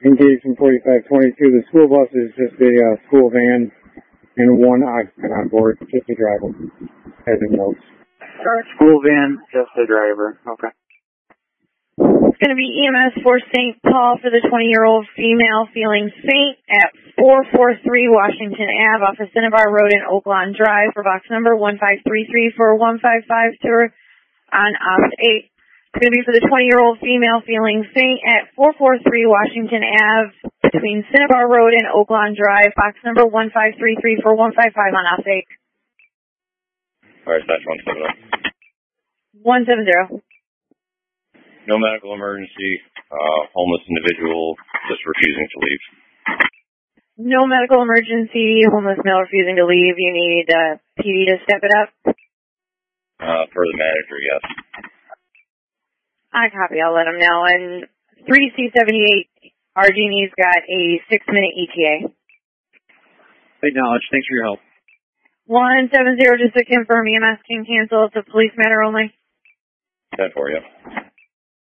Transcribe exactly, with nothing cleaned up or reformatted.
engaged in forty-five twenty-two. The school bus is just a uh, school van and one occupant on board, just a driver. Having notes. School van, just a driver. Okay. It's going to be E M S for Saint Paul for the twenty-year-old female feeling faint at four forty-three Washington Avenue off of Cinnabar Road and Oaklawn Drive for box number one five three three for one five five tour on opt eight. It's going to be for the twenty-year-old female feeling faint at four forty-three Washington Avenue between Cinnabar Road and Oaklawn Drive, box number one five three three for one five five on opt eight. All right, that's one seven zero. one seven zero. No medical emergency. Uh, homeless individual just refusing to leave. No medical emergency. Homeless male refusing to leave. You need uh, P D to step it up? Uh, per the manager, yes. I copy. I'll let him know. And three C seventy-eight, Argenie's got a six-minute E T A. Acknowledge. Thanks for your help. one seven zero, just to confirm, E M S can cancel. It's a police matter only. ten four, yeah.